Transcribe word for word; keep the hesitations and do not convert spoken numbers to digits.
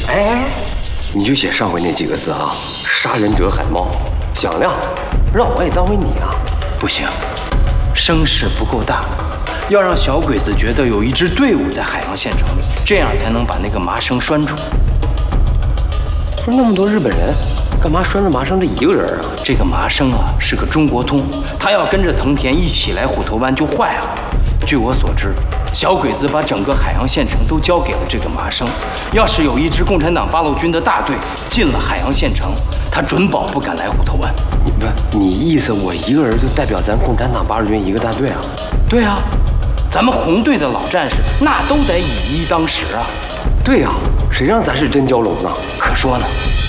哎，你就写上回那几个字啊，杀人者海猫，响亮，让我也当回你啊。 不行，声势不够大，要让小鬼子觉得有一支队伍在海洋县城里，这样才能把那个麻生拴住。 不是那么多日本人，干嘛拴着麻生这一个人啊？ 这个麻生啊是个中国通，他要跟着藤田一起来虎头湾就坏了。据我所知，小鬼子把整个海洋县城都交给了这个麻生。要是有一支共产党八路军的大队进了海洋县城，他准保不敢来虎头湾。 你不，你意思我一个人就代表咱共产党八路军一个大队啊？ 对啊，咱们红队的老战士那都得以一当十啊。 对呀、啊，谁让咱是真蛟龙呢？ 可说呢。